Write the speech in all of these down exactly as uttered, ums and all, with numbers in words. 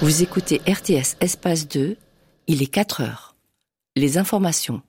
Vous écoutez R T S Espace deux, il est quatre heures. Les informations.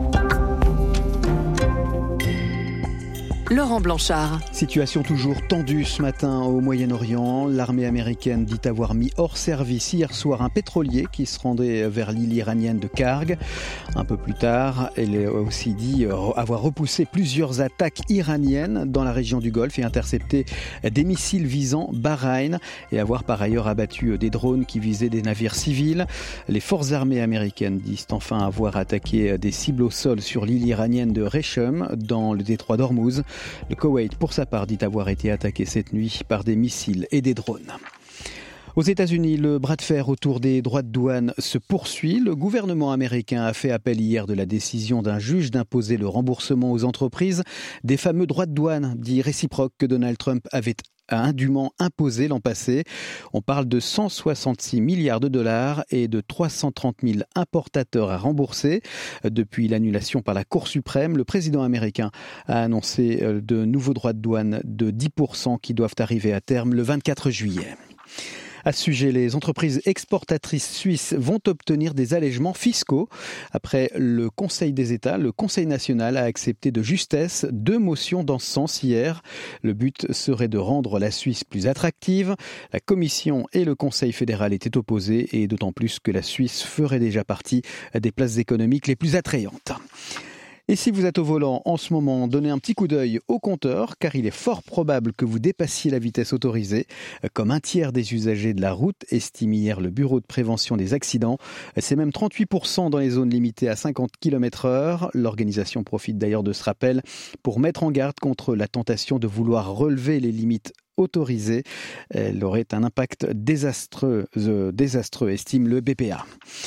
Laurent Blanchard. Situation toujours tendue ce matin au Moyen-Orient. L'armée américaine dit avoir mis hors service hier soir un pétrolier qui se rendait vers l'île iranienne de Karg. Un peu plus tard, elle a aussi dit avoir repoussé plusieurs attaques iraniennes dans la région du Golfe et intercepté des missiles visant Bahreïn et avoir par ailleurs abattu des drones qui visaient des navires civils. Les forces armées américaines disent enfin avoir attaqué des cibles au sol sur l'île iranienne de Rechem dans le détroit d'Ormuz. Le Koweït, pour sa part, dit avoir été attaqué cette nuit par des missiles et des drones. Aux États-Unis, le bras de fer autour des droits de douane se poursuit. Le gouvernement américain a fait appel hier de la décision d'un juge d'imposer le remboursement aux entreprises des fameux droits de douane dits réciproques que Donald Trump avait a indûment imposé l'an passé. On parle de cent soixante-six milliards de dollars et de trois cent trente mille importateurs à rembourser. Depuis l'annulation par la Cour suprême, le président américain a annoncé de nouveaux droits de douane de dix pour cent qui doivent arriver à terme le vingt-quatre juillet. À ce sujet, les entreprises exportatrices suisses vont obtenir des allègements fiscaux. Après le Conseil des États, le Conseil national a accepté de justesse deux motions dans ce sens hier. Le but serait de rendre la Suisse plus attractive. La Commission et le Conseil fédéral étaient opposés et d'autant plus que la Suisse ferait déjà partie des places économiques les plus attrayantes. Et si vous êtes au volant en ce moment, donnez un petit coup d'œil au compteur, car il est fort probable que vous dépassiez la vitesse autorisée. Comme un tiers des usagers de la route, estime hier le Bureau de prévention des accidents. C'est même trente-huit pour cent dans les zones limitées à cinquante kilomètres heure. L'organisation profite d'ailleurs de ce rappel pour mettre en garde contre la tentation de vouloir relever les limites autorisée. Elle aurait un impact désastreux, euh, désastreux, estime le B P A.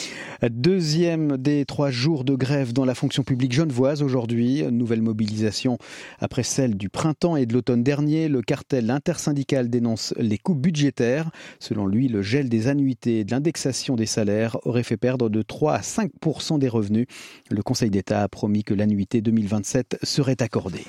Deuxième des trois jours de grève dans la fonction publique genevoise aujourd'hui. Nouvelle mobilisation après celle du printemps et de l'automne dernier. Le cartel intersyndical dénonce les coupes budgétaires. Selon lui, le gel des annuités et de l'indexation des salaires aurait fait perdre de trois à cinq pour cent des revenus. Le Conseil d'État a promis que l'annuité deux mille vingt-sept serait accordée.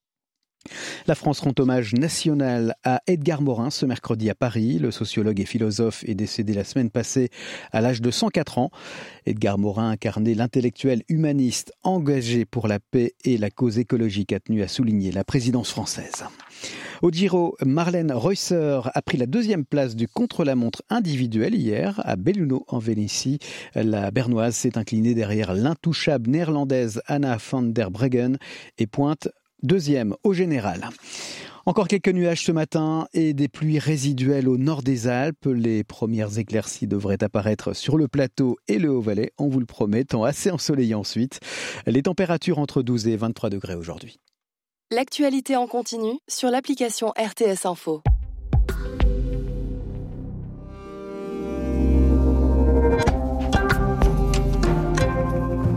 La France rend hommage national à Edgar Morin ce mercredi à Paris. Le sociologue et philosophe est décédé la semaine passée à l'âge de cent quatre ans. Edgar Morin incarnait l'intellectuel humaniste engagé pour la paix et la cause écologique, a tenu à souligner la présidence française. Au Giro, Marlène Reusser a pris la deuxième place du contre-la-montre individuel hier à Belluno en Vénétie. La Bernoise s'est inclinée derrière l'intouchable néerlandaise Anna van der Breggen et pointe deuxième au général. Encore quelques nuages ce matin et des pluies résiduelles au nord des Alpes. Les premières éclaircies devraient apparaître sur le plateau et le Haut-Valais, on vous le promet, temps assez ensoleillé ensuite. Les températures entre douze et vingt-trois degrés aujourd'hui. L'actualité en continu sur l'application R T S Info.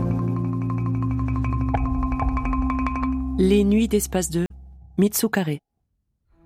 Les nuits d'Espace deux, Mitsu Carré.